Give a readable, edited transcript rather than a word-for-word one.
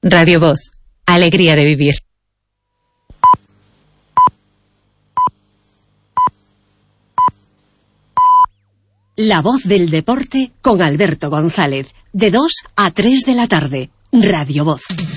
Radio Voz, alegría de vivir. La voz del deporte con Alberto González, de 2 a 3 de la tarde. Radio Voz.